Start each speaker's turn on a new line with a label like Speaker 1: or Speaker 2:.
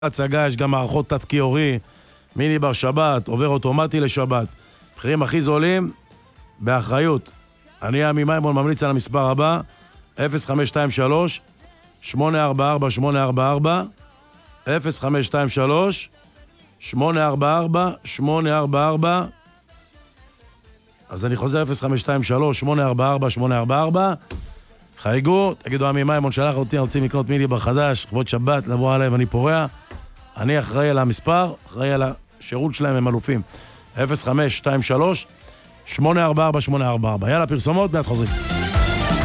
Speaker 1: הצגה, יש גם מערכות תת-כיורי, מיני בר שבת, עובר אוטומטי לשבת. מחירים הכי זולים, באחריות. אני עמי מימון ממליץ על המספר הבא, 0523 844 844 0523 844 844. אז אני חוזר 0523 844 844. חייגו, תגידו, עמי מימון שלח אותי, רוצים לקנות מיני בר חדש, לכבוד שבת, לבוא עליהם, אני פורע. אני אחראי על המספר, אחראי על השירות שלהם, הם אלופים. 0523 844 844. יאללה, פרסומות, מיד חוזרים.